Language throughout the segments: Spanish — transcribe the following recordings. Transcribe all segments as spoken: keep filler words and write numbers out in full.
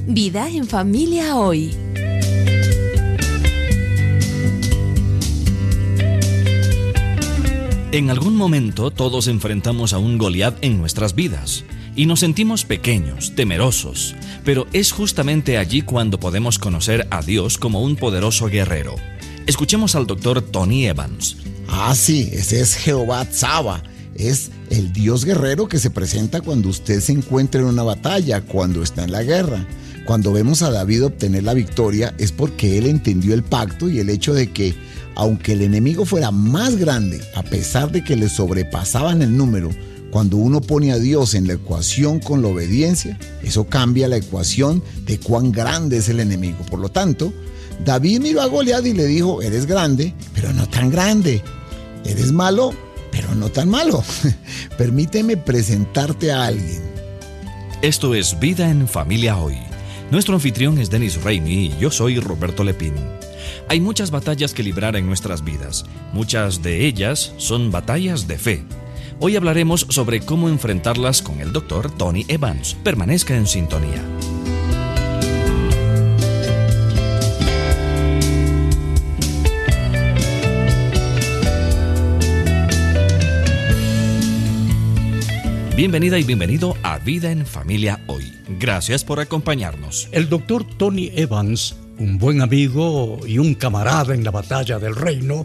Vida en Familia Hoy. En algún momento todos enfrentamos a un Goliat en nuestras vidas y nos sentimos pequeños, temerosos, pero es justamente allí cuando podemos conocer a Dios como un poderoso guerrero. Escuchemos al doctor Tony Evans. Ah, sí, ese es Jehová Tzava. Es el Dios guerrero que se presenta cuando usted se encuentra en una batalla, cuando está en la guerra. Cuando vemos a David obtener la victoria es porque él entendió el pacto y el hecho de que, aunque el enemigo fuera más grande, a pesar de que le sobrepasaban el número, cuando uno pone a Dios en la ecuación con la obediencia, eso cambia la ecuación de cuán grande es el enemigo. Por lo tanto, David miró a Goliat y le dijo: eres grande, pero no tan grande. Eres malo, pero no tan malo. Permíteme presentarte a alguien. Esto es Vida en Familia Hoy. Nuestro anfitrión es Dennis Rainey y yo soy Roberto Lepín. Hay muchas batallas que librar en nuestras vidas. Muchas de ellas son batallas de fe. Hoy hablaremos sobre cómo enfrentarlas con el doctor Tony Evans. Permanezca en sintonía. Bienvenida y bienvenido a Vida en Familia Hoy. Gracias por acompañarnos. El doctor Tony Evans, un buen amigo y un camarada en la batalla del reino,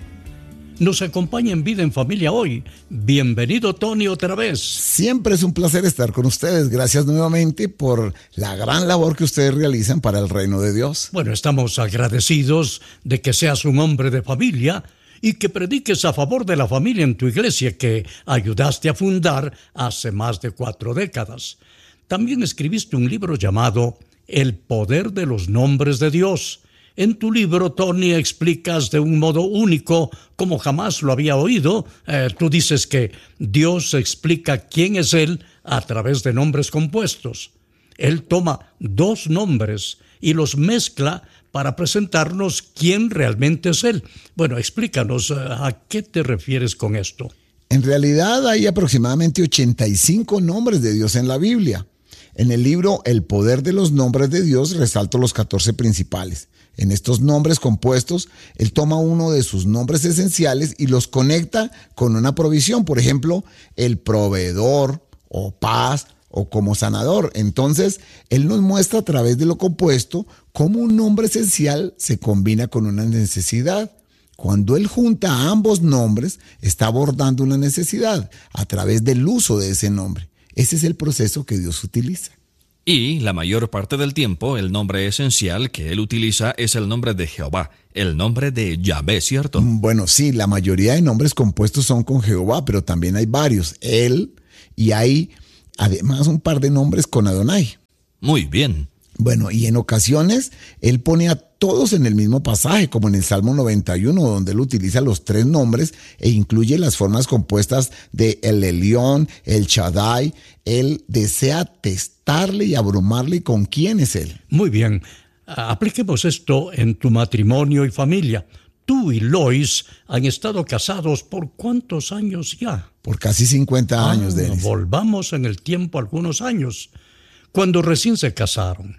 nos acompaña en Vida en Familia Hoy. Bienvenido, Tony, otra vez. Siempre es un placer estar con ustedes. Gracias nuevamente por la gran labor que ustedes realizan para el reino de Dios. Bueno, estamos agradecidos de que seas un hombre de familia y que prediques a favor de la familia en tu iglesia que ayudaste a fundar hace más de cuatro décadas. También escribiste un libro llamado El poder de los nombres de Dios. En tu libro, Tony, explicas de un modo único, como jamás lo había oído. Eh, tú dices que Dios explica quién es Él a través de nombres compuestos. Él toma dos nombres y los mezcla para presentarnos quién realmente es Él. Bueno, explícanos, ¿a qué te refieres con esto? En realidad hay aproximadamente ochenta y cinco nombres de Dios en la Biblia. En el libro El poder de los nombres de Dios resalto los catorce principales. En estos nombres compuestos, Él toma uno de sus nombres esenciales y los conecta con una provisión. Por ejemplo, el proveedor o paz o como sanador. Entonces, Él nos muestra a través de lo compuesto cómo un nombre esencial se combina con una necesidad. Cuando Él junta ambos nombres, está abordando una necesidad a través del uso de ese nombre. Ese es el proceso que Dios utiliza. Y la mayor parte del tiempo, el nombre esencial que Él utiliza es el nombre de Jehová, el nombre de Yahvé, ¿cierto? Bueno, sí, la mayoría de nombres compuestos son con Jehová, pero también hay varios. Él, y hay además un par de nombres con Adonai. Muy bien. Bueno, y en ocasiones Él pone a todos en el mismo pasaje, como en el Salmo noventa y uno, donde Él utiliza los tres nombres e incluye las formas compuestas de El Elión, El Shaddai. Él desea testarle y abrumarle con quién es Él. Muy bien, apliquemos esto en tu matrimonio y familia. Tú y Lois han estado casados ¿por cuántos años ya? Por casi cincuenta ah, años, Denis. Volvamos en el tiempo algunos años, cuando recién se casaron.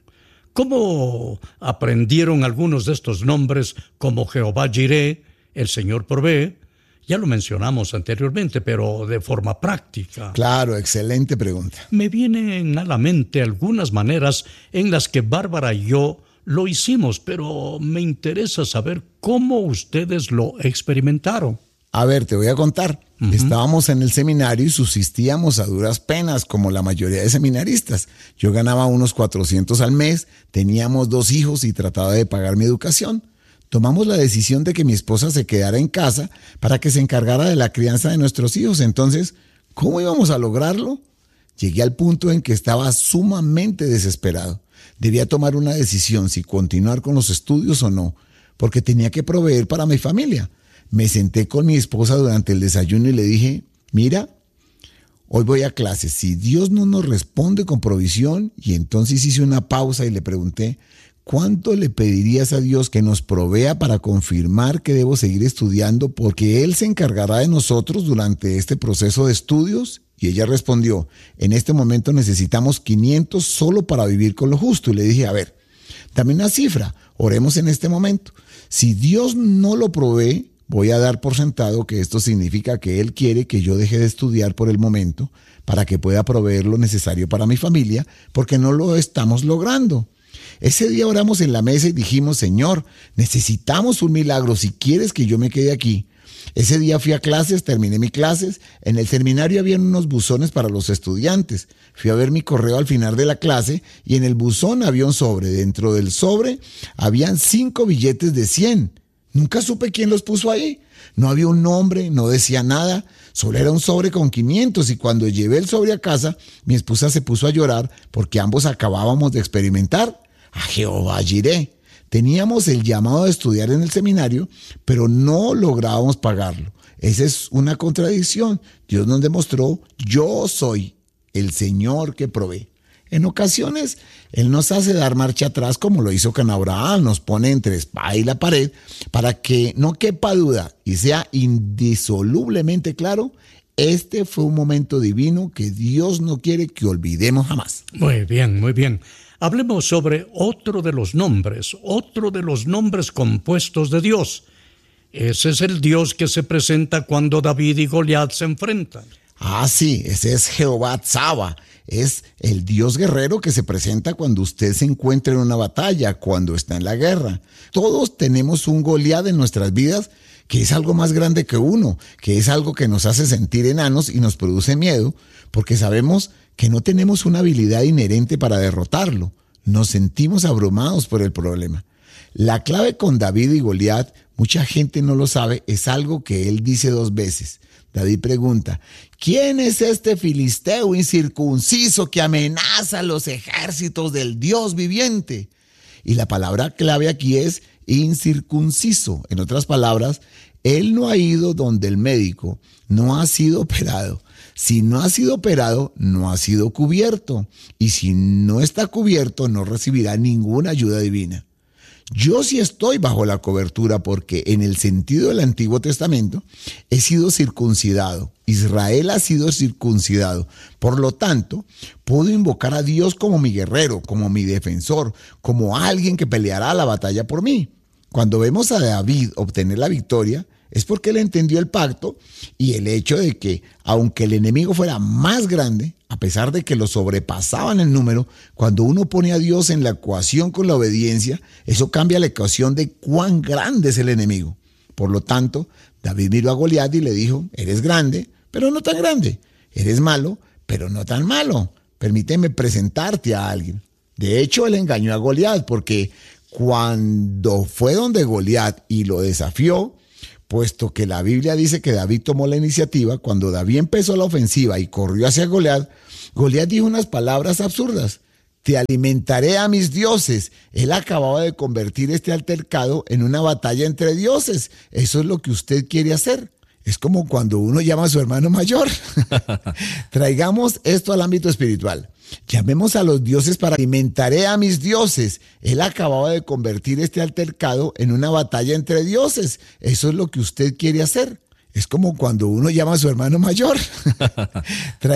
¿Cómo aprendieron algunos de estos nombres como Jehová Jireh, el Señor provee? Ya lo mencionamos anteriormente, pero de forma práctica. Claro, excelente pregunta. Me vienen a la mente algunas maneras en las que Bárbara y yo lo hicimos, pero me interesa saber cómo ustedes lo experimentaron. A ver, te voy a contar. Uh-huh. Estábamos en el seminario y subsistíamos a duras penas, como la mayoría de seminaristas. Yo ganaba unos cuatrocientos al mes, teníamos dos hijos y trataba de pagar mi educación. Tomamos la decisión de que mi esposa se quedara en casa para que se encargara de la crianza de nuestros hijos. Entonces, ¿cómo íbamos a lograrlo? Llegué al punto en que estaba sumamente desesperado. Debía tomar una decisión si continuar con los estudios o no, porque tenía que proveer para mi familia. Me senté con mi esposa durante el desayuno y le dije: mira, hoy voy a clases. Si Dios no nos responde con provisión, y entonces hice una pausa y le pregunté: ¿cuánto le pedirías a Dios que nos provea para confirmar que debo seguir estudiando porque Él se encargará de nosotros durante este proceso de estudios? Y ella respondió, en este momento necesitamos quinientos solo para vivir con lo justo. Y le dije, a ver, dame una cifra, oremos en este momento. Si Dios no lo provee, voy a dar por sentado que esto significa que Él quiere que yo deje de estudiar por el momento para que pueda proveer lo necesario para mi familia, porque no lo estamos logrando. Ese día oramos en la mesa y dijimos, Señor, necesitamos un milagro si quieres que yo me quede aquí. Ese día fui a clases, terminé mis clases. En el seminario había unos buzones para los estudiantes. Fui a ver mi correo al final de la clase y en el buzón había un sobre. Dentro del sobre habían cinco billetes de cien. Nunca supe quién los puso ahí. No había un nombre, no decía nada. Solo era un sobre con quinientos y cuando llevé el sobre a casa, mi esposa se puso a llorar porque ambos acabábamos de experimentar a Jehová Jireh. Teníamos el llamado de estudiar en el seminario, pero no lográbamos pagarlo. Esa es una contradicción. Dios nos demostró, yo soy el Señor que provee. En ocasiones, Él nos hace dar marcha atrás como lo hizo con Abraham, nos pone entre espada y la pared para que no quepa duda y sea indisolublemente claro, este fue un momento divino que Dios no quiere que olvidemos jamás. Muy bien, muy bien. Hablemos sobre otro de los nombres, otro de los nombres compuestos de Dios. Ese es el Dios que se presenta cuando David y Goliat se enfrentan. Ah, sí, ese es Jehová Tzava. Es el Dios guerrero que se presenta cuando usted se encuentra en una batalla, cuando está en la guerra. Todos tenemos un Goliat en nuestras vidas que es algo más grande que uno, que es algo que nos hace sentir enanos y nos produce miedo, porque sabemos que no tenemos una habilidad inherente para derrotarlo. Nos sentimos abrumados por el problema. La clave con David y Goliat, mucha gente no lo sabe, es algo que él dice dos veces. David pregunta, ¿quién es este filisteo incircunciso que amenaza a los ejércitos del Dios viviente? Y la palabra clave aquí es incircunciso. En otras palabras, él no ha ido donde el médico, no ha sido operado. Si no ha sido operado, no ha sido cubierto. Y si no está cubierto, no recibirá ninguna ayuda divina. Yo sí estoy bajo la cobertura porque en el sentido del Antiguo Testamento he sido circuncidado. Israel ha sido circuncidado. Por lo tanto, puedo invocar a Dios como mi guerrero, como mi defensor, como alguien que peleará la batalla por mí. Cuando vemos a David obtener la victoria, es porque él entendió el pacto y el hecho de que, aunque el enemigo fuera más grande, a pesar de que lo sobrepasaban en número, cuando uno pone a Dios en la ecuación con la obediencia, eso cambia la ecuación de cuán grande es el enemigo. Por lo tanto, David miró a Goliat y le dijo, eres grande, pero no tan grande. Eres malo, pero no tan malo. Permíteme presentarte a alguien. De hecho, él engañó a Goliat porque cuando fue donde Goliat y lo desafió, puesto que la Biblia dice que David tomó la iniciativa, cuando David empezó la ofensiva y corrió hacia Goliat, Goliat dijo unas palabras absurdas. Te alimentaré a mis dioses. Él acababa de convertir este altercado en una batalla entre dioses. Eso es lo que usted quiere hacer. Es como cuando uno llama a su hermano mayor. Traigamos esto al ámbito espiritual. Llamemos a los dioses para alimentaré a mis dioses. Él acababa de convertir este altercado en una batalla entre dioses. Eso es lo que usted quiere hacer. Es como cuando uno llama a su hermano mayor.